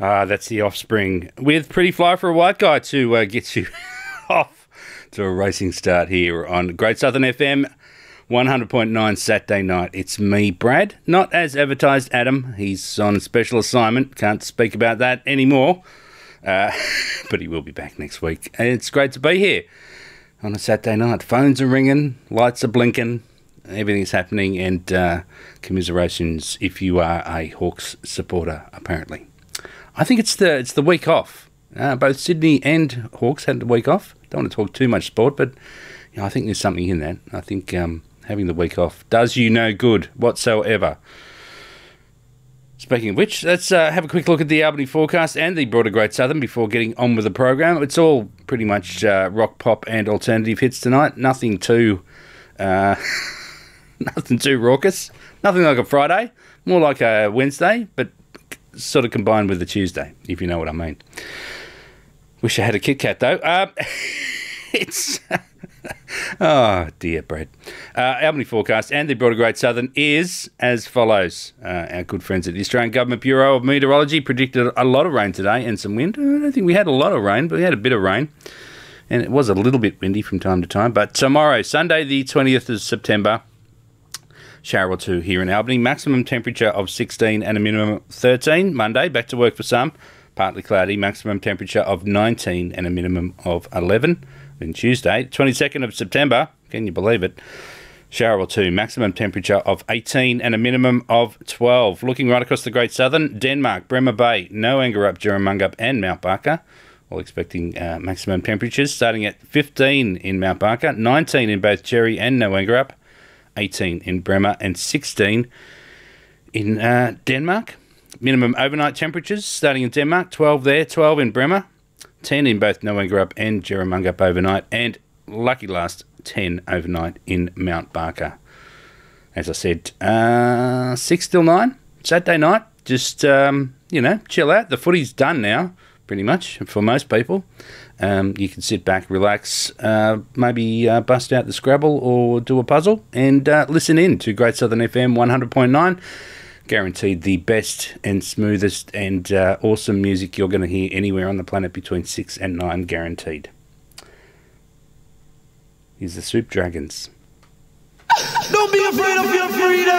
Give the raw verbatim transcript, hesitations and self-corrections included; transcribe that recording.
Ah, that's the Offspring with Pretty Fly for a White Guy to uh, get you off to a racing start here on Great Southern F M one hundred point nine Saturday night. It's me, Brad, not as advertised Adam. He's on special assignment. Can't speak about that anymore. Uh, but he will be back next week. And it's great to be here on a Saturday night. Phones are ringing, lights are blinking, everything's happening, and uh, commiserations if you are a Hawks supporter, apparently. I think it's the it's the week off. Uh, both Sydney and Hawks had the week off. Don't want to talk too much sport, but you know, I think there's something in that. I think um, having the week off does you no good whatsoever. Speaking of which, let's uh, have a quick look at the Albany forecast and the broader Great Southern before getting on with the program. It's all pretty much uh, rock, pop and alternative hits tonight. Nothing too, uh, nothing too raucous. Nothing like a Friday. More like a Wednesday, but sort of combined with the Tuesday, if you know what I mean. Wish I had a Kit Kat, though. Uh, it's... oh, dear, Brad. Uh, Albany forecast and the broader Great Southern is as follows. Uh, our good friends at the Australian Government Bureau of Meteorology predicted a lot of rain today and some wind. I don't think we had a lot of rain, but we had a bit of rain. And it was a little bit windy from time to time. But tomorrow, Sunday, the twentieth of September... shower or two here in Albany. Maximum temperature of sixteen and a minimum of thirteen. Monday, back to work for some. Partly cloudy. Maximum temperature of nineteen and a minimum of eleven. Then Tuesday, twenty-second of September, can you believe it? Shower or two. Maximum temperature of eighteen and a minimum of twelve. Looking right across the Great Southern, Denmark, Bremer Bay, Noangarup, Jerramungup and Mount Barker. All expecting uh, maximum temperatures starting at fifteen in Mount Barker, nineteen in both Cherry and Noangarup, eighteen in Bremer and sixteen in uh, Denmark. Minimum overnight temperatures starting in Denmark, twelve there, twelve in Bremer, ten in both Noangarup and Jerramungup overnight, and lucky last, ten overnight in Mount Barker. As I said, uh, six till nine, Saturday night, just, um, you know, chill out. The footy's done now, pretty much, for most people. Um, you can sit back, relax, uh, maybe uh, bust out the Scrabble or do a puzzle and uh, listen in to Great Southern F M one hundred point nine. Guaranteed the best and smoothest and uh, awesome music you're going to hear anywhere on the planet between six and nine, guaranteed. Here's the Soup Dragons. Don't be afraid of your freedom.